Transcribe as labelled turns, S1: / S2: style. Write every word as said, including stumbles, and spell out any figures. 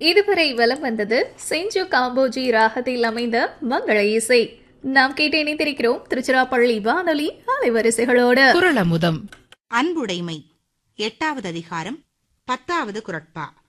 S1: இதுவரை வலம் வந்தது செஞ்சு காம்போஜி ராகத்தில் அமைந்த மங்கள இசை. நாம் கேட்டு இணைந்திருக்கிறோம் திருச்சிராப்பள்ளி வானொலி அலைவரிசைகளோடு.
S2: குரலமுதம்.
S3: அன்புடைமை எட்டாவது அதிகாரம் பத்தாவது குரட்பா.